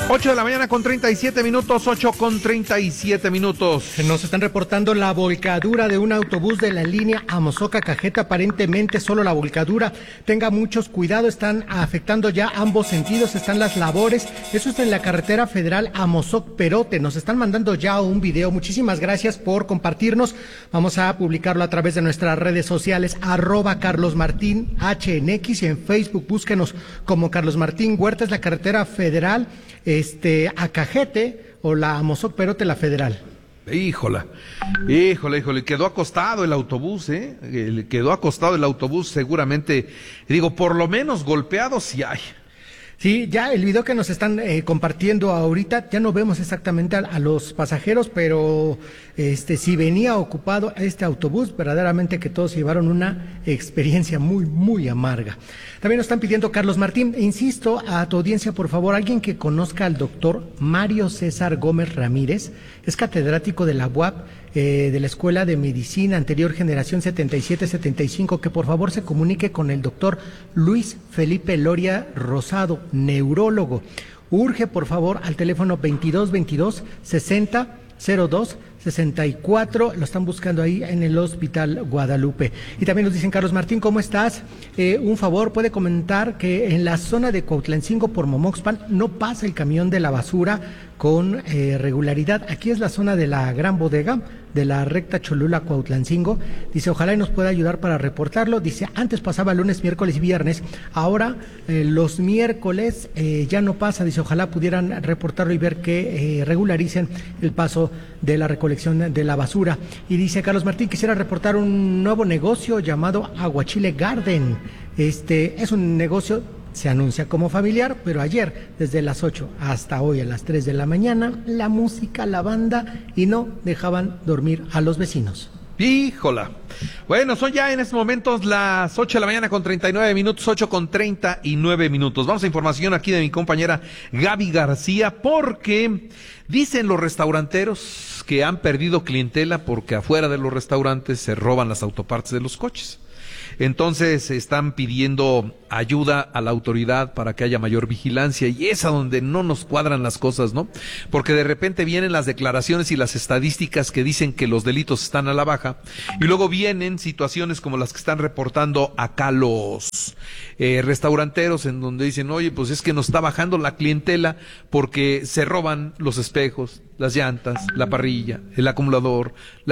8 de la mañana con 37 minutos, 8 con 37 minutos. Nos están reportando la volcadura de un autobús de la línea Amozoc-Cajeta, aparentemente solo la volcadura. Tenga muchos cuidado, están afectando ya ambos sentidos, están las labores. Eso está en la carretera federal Amozoc-Perote. Nos están mandando ya un video. Muchísimas gracias por compartirnos. Vamos a publicarlo a través de nuestras redes sociales, @CarlosMartinHNX, y en Facebook búsquenos como Carlos Martín Huerta. Es la carretera federal a Cajete, o la Amozoc-Perote, la federal. Híjole, quedó acostado el autobús, quedó acostado el autobús, seguramente, digo, por lo menos golpeado sí hay. Sí, ya el video que nos están compartiendo ahorita, ya no vemos exactamente a los pasajeros, pero si venía ocupado este autobús, verdaderamente que todos llevaron una experiencia muy, muy amarga. También nos están pidiendo, Carlos Martín, insisto a tu audiencia, por favor, alguien que conozca al doctor Mario César Gómez Ramírez, es catedrático de la UAP, de la Escuela de Medicina Anterior Generación 77-75, que por favor se comunique con el doctor Luis Felipe Loria Rosado, neurólogo. Urge, por favor, al teléfono 2222-6002-64, lo están buscando ahí en el Hospital Guadalupe. Y también nos dicen, Carlos Martín, ¿cómo estás? Un favor, puede comentar que en la zona de Cuautlancingo por Momoxpan no pasa el camión de la basura con regularidad. Aquí es la zona de la Gran Bodega, de la recta Cholula-Cuautlancingo. Dice, ojalá y nos pueda ayudar para reportarlo. Dice, antes pasaba lunes, miércoles y viernes, ahora los miércoles ya no pasa. Dice, ojalá pudieran reportarlo y ver que regularicen el paso de la recolección de la basura. Y dice, Carlos Martín, quisiera reportar un nuevo negocio llamado Aguachile Garden. Es un negocio, se anuncia como familiar, pero ayer, desde las 8 hasta hoy a las 3 de la mañana, la música, la banda, y no dejaban dormir a los vecinos. Híjola. Bueno, son ya en estos momentos las 8 de la mañana con 39 minutos, 8 con 39 minutos. Vamos a información aquí de mi compañera Gaby García, porque dicen los restauranteros que han perdido clientela porque afuera de los restaurantes se roban las autopartes de los coches. Entonces están pidiendo ayuda a la autoridad para que haya mayor vigilancia, y es a donde no nos cuadran las cosas, ¿no? Porque de repente vienen las declaraciones y las estadísticas que dicen que los delitos están a la baja, y luego vienen situaciones como las que están reportando acá los restauranteros, en donde dicen, oye, pues es que nos está bajando la clientela porque se roban los espejos, las llantas, la parrilla, el acumulador,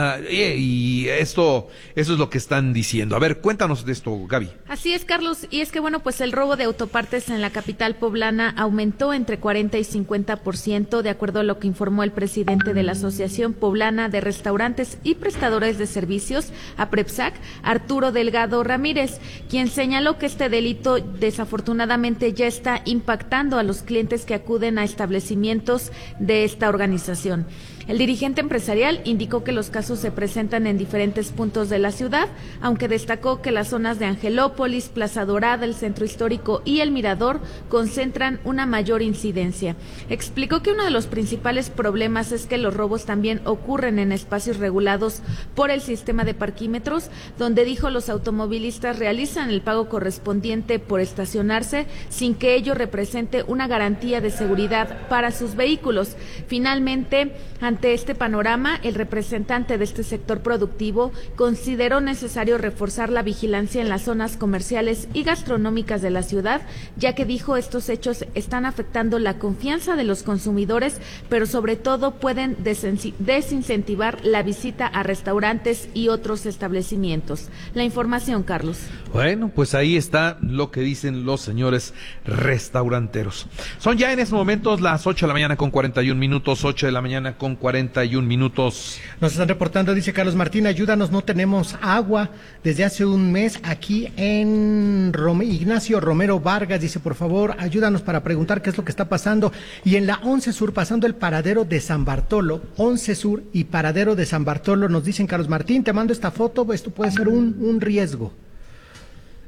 y eso es lo que están diciendo. A ver, cuéntanos de esto, Gaby. Así es, Carlos, y es que bueno, pues el robo de autopartes en la capital poblana aumentó entre 40 y 50%, de acuerdo a lo que informó el presidente de la Asociación Poblana de Restaurantes y Prestadores de Servicios, APREPSAC, Arturo Delgado Ramírez, quien señaló que este delito desafortunadamente ya está impactando a los clientes que acuden a establecimientos de esta organización. El dirigente empresarial indicó que los casos se presentan en diferentes puntos de la ciudad, aunque destacó que las zonas de Angelópolis, Plaza Dorada, el Centro Histórico y el Mirador concentran una mayor incidencia. Explicó que uno de los principales problemas es que los robos también ocurren en espacios regulados por el sistema de parquímetros, donde dijo los automovilistas realizan el pago correspondiente por estacionarse sin que ello represente una garantía de seguridad para sus vehículos. Finalmente, ante este panorama, el representante de este sector productivo consideró necesario reforzar la vigilancia en las zonas comerciales y gastronómicas de la ciudad, ya que dijo estos hechos están afectando la confianza de los consumidores, pero sobre todo pueden desincentivar la visita a restaurantes y otros establecimientos. La información, Carlos. Bueno, pues ahí está lo que dicen los señores restauranteros. Son ya en estos momentos las 8 de la mañana con 41 minutos, 8 de la mañana con 41 minutos. Nos están reportando, dice Carlos Martín, ayúdanos, no tenemos agua desde hace un mes aquí en Ignacio Romero Vargas. Dice, por favor, ayúdanos para preguntar qué es lo que está pasando. Y en la 11 Sur, pasando el paradero de San Bartolo, 11 Sur y paradero de San Bartolo, nos dicen, Carlos Martín, te mando esta foto, esto puede ser un riesgo.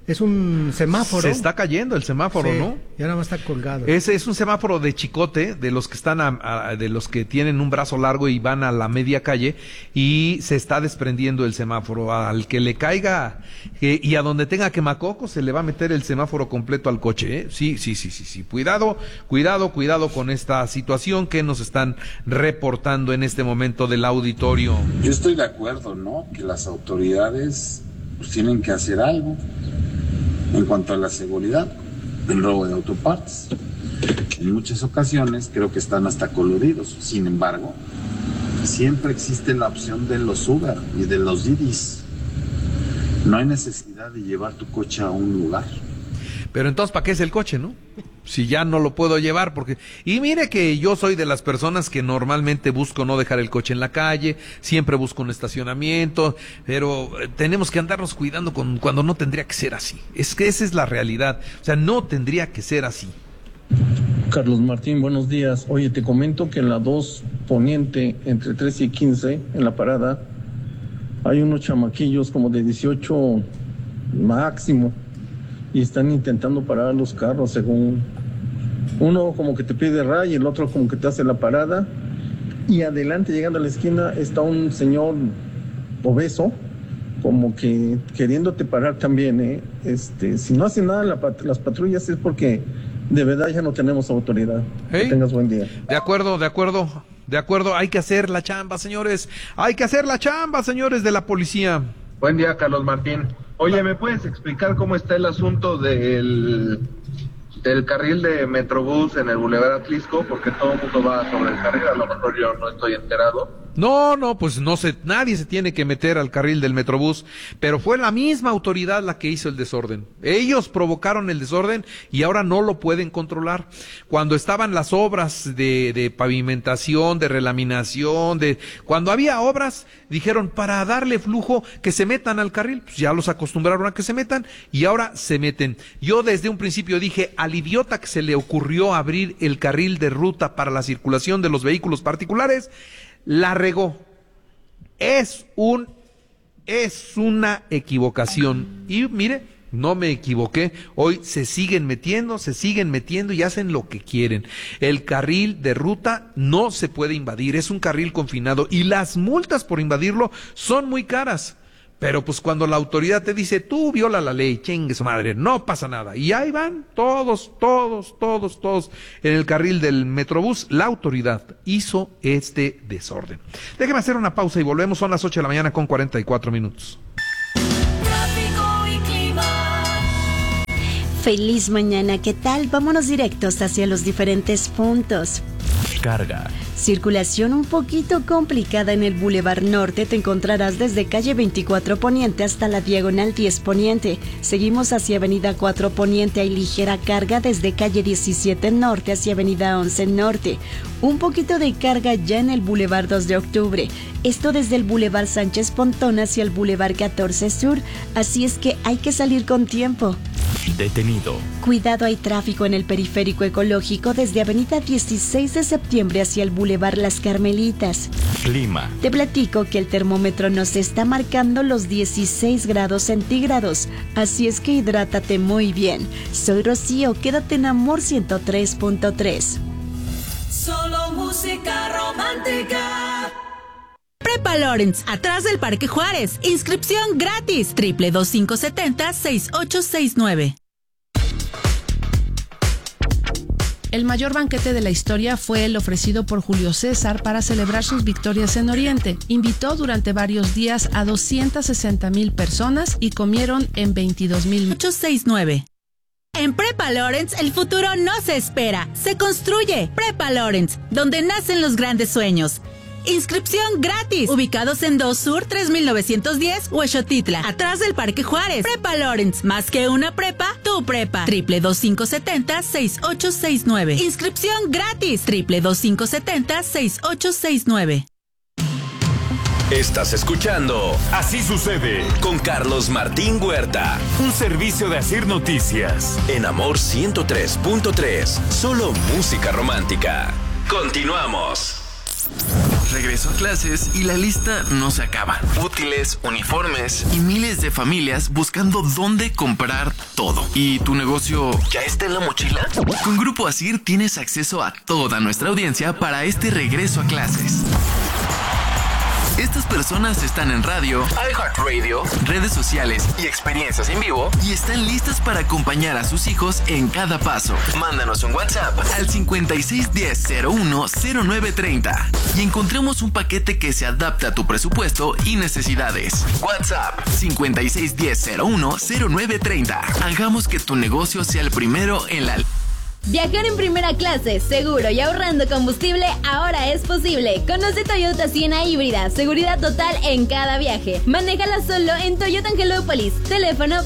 Es un semáforo. Se está cayendo el semáforo, sí, ¿no? Y ahora más está colgado. Es un semáforo de chicote, de los que están de los que tienen un brazo largo y van a la media calle, y se está desprendiendo el semáforo. Al que le caiga y a donde tenga quemacoco se le va a meter el semáforo completo al coche, ¿eh? Sí. Cuidado con esta situación que nos están reportando en este momento del auditorio. Yo estoy de acuerdo, ¿no? Que las autoridades pues tienen que hacer algo en cuanto a la seguridad, el robo de autopartes. En muchas ocasiones creo que están hasta coludidos. Sin embargo, siempre existe la opción de los Uber y de los Didis. No hay necesidad de llevar tu coche a un lugar. Pero entonces, ¿para qué es el coche, no? Si ya no lo puedo llevar, porque... Y mire que yo soy de las personas que normalmente busco no dejar el coche en la calle, siempre busco un estacionamiento, pero tenemos que andarnos cuidando cuando no tendría que ser así. Es que esa es la realidad, o sea, no tendría que ser así. Carlos Martín, buenos días. Oye, te comento que en la 2 Poniente, entre 13 y 15, en la parada, hay unos chamaquillos como de 18 máximo, y están intentando parar los carros, según uno como que te pide ray y el otro como que te hace la parada, y adelante, llegando a la esquina, está un señor obeso como que queriéndote parar también, ¿eh? Si no hace nada las patrullas es porque de verdad ya no tenemos autoridad. ¿Hey? Que tengas buen día. De acuerdo, hay que hacer la chamba, señores, de la policía. Buen día, Carlos Martín. Oye, ¿me puedes explicar cómo está el asunto del carril de Metrobús en el Boulevard Atlisco? Porque todo el mundo va sobre el carril, a lo mejor yo no estoy enterado. No, pues nadie se tiene que meter al carril del Metrobús, pero fue la misma autoridad la que hizo el desorden. Ellos provocaron el desorden y ahora no lo pueden controlar. Cuando estaban las obras de pavimentación, de relaminación, cuando había obras, dijeron para darle flujo que se metan al carril, pues ya los acostumbraron a que se metan y ahora se meten. Yo desde un principio dije, al idiota que se le ocurrió abrir el carril de ruta para la circulación de los vehículos particulares, la regó. Es una equivocación. Y mire, no me equivoqué. Hoy se siguen metiendo y hacen lo que quieren. El carril de ruta no se puede invadir, es un carril confinado y las multas por invadirlo son muy caras. Pero pues cuando la autoridad te dice, tú viola la ley, chingue su madre, no pasa nada. Y ahí van todos en el carril del Metrobús. La autoridad hizo este desorden. Déjeme hacer una pausa y volvemos. Son las 8 de la mañana con 44 minutos. Tráfico y clima. Feliz mañana, ¿qué tal? Vámonos directos hacia los diferentes puntos. Carga. Circulación un poquito complicada en el Boulevard Norte. Te encontrarás desde calle 24 Poniente hasta la diagonal 10 Poniente. Seguimos hacia avenida 4 Poniente. Hay ligera carga desde calle 17 Norte hacia avenida 11 Norte. Un poquito de carga ya en el Boulevard 2 de Octubre. Esto desde el Boulevard Sánchez Pontón hacia el Boulevard 14 Sur. Así es que hay que salir con tiempo. Detenido. Cuidado, hay tráfico en el periférico ecológico desde avenida 16 de septiembre hacia el Boulevard Las Carmelitas. Clima. Te platico que el termómetro nos está marcando los 16 grados centígrados, así es que hidrátate muy bien. Soy Rocío, quédate en Amor 103.3. Solo música romántica. Prepa Lawrence, atrás del Parque Juárez. Inscripción gratis. 222-570-6869. El mayor banquete de la historia fue el ofrecido por Julio César para celebrar sus victorias en Oriente. Invitó durante varios días a 260,000 personas y comieron en 22,000. 869. En Prepa Lawrence, el futuro no se espera, se construye. Prepa Lawrence, donde nacen los grandes sueños. Inscripción gratis. Ubicados en 2 Sur 3910 Huexotitla, atrás del Parque Juárez. Prepa Lawrence, más que una prepa, tu prepa. 222-570-6869. Inscripción gratis. 222-570-6869. Estás escuchando Así Sucede con Carlos Martín Huerta. Un servicio de Asir Noticias. En Amor 103.3. Solo música romántica. Continuamos. regreso a clases y la lista no se acaba. Útiles, uniformes y miles de familias buscando dónde comprar todo. ¿Y tu negocio ya está en la mochila? Con Grupo Asir tienes acceso a toda nuestra audiencia para este regreso a clases. Estas personas están en radio, iHeartRadio, redes sociales y experiencias en vivo y están listas para acompañar a sus hijos en cada paso. Mándanos un WhatsApp al 5610-010930 y encontremos un paquete que se adapte a tu presupuesto y necesidades. WhatsApp 5610-010930. Hagamos que tu negocio sea el primero en la... Viajar en primera clase, seguro y ahorrando combustible ahora es posible. Conoce Toyota Siena híbrida, seguridad total en cada viaje. Manéjala solo en Toyota Angelópolis. Teléfono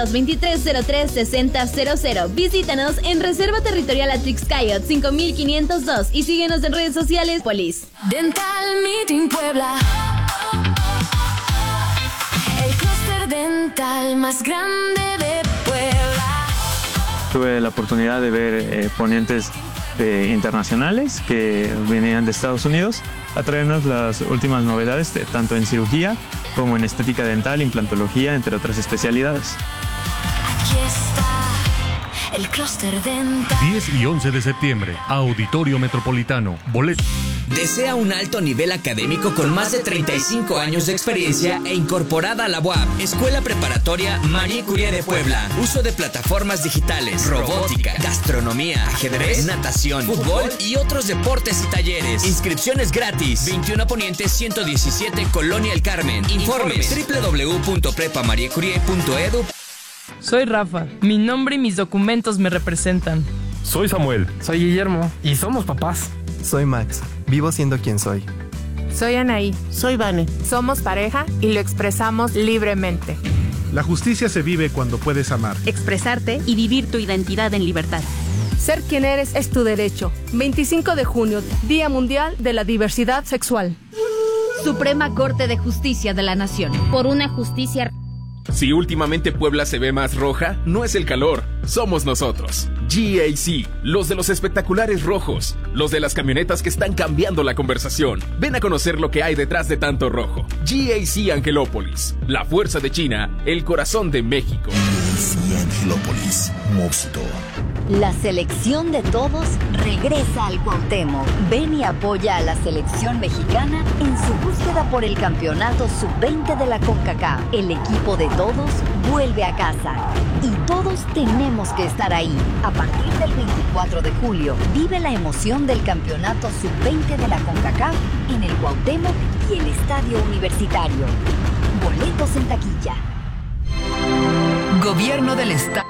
2223036000. Visítanos en Reserva Territorial Atrix Coyote 5502 y síguenos en redes sociales Polis. Dental Meeting Puebla. El clúster dental más grande de Puebla. Tuve la oportunidad de ver ponentes internacionales que venían de Estados Unidos a traernos las últimas novedades, tanto en cirugía como en estética dental, implantología, entre otras especialidades. Aquí está el clúster dental. 10 y 11 de septiembre, Auditorio Metropolitano. Boleto. ¿Desea un alto nivel académico con más de 35 años de experiencia e incorporada a la UAP? Escuela Preparatoria Marie Curie de Puebla. Uso de plataformas digitales, robótica, gastronomía, ajedrez, natación, fútbol y otros deportes y talleres. Inscripciones gratis. 21 Poniente 117, Colonia El Carmen. Informes www.prepamariecurie.edu. Soy Rafa. Mi nombre y mis documentos me representan. Soy Samuel. Soy Guillermo. Y somos papás. Soy Max. Vivo siendo quien soy. Soy Anaí. Soy Vane. Somos pareja y lo expresamos libremente. La justicia se vive cuando puedes amar, expresarte y vivir tu identidad en libertad. Ser quien eres es tu derecho. 25 de junio, Día Mundial de la Diversidad Sexual. Suprema Corte de Justicia de la Nación. Por una justicia... Si últimamente Puebla se ve más roja, no es el calor, somos nosotros. GAC, los de los espectaculares rojos, los de las camionetas que están cambiando la conversación. Ven a conocer lo que hay detrás de tanto rojo. GAC Angelópolis, la fuerza de China, el corazón de México. GAC Angelópolis, Monstruo. La selección de todos regresa al Cuauhtémoc. Ven y apoya a la selección mexicana en su búsqueda por el campeonato sub-20 de la CONCACAF. El equipo de todos vuelve a casa y todos tenemos que estar ahí. A partir del 24 de julio, vive la emoción del campeonato sub-20 de la CONCACAF en el Cuauhtémoc y el Estadio Universitario. Boletos en taquilla. Gobierno del Estado.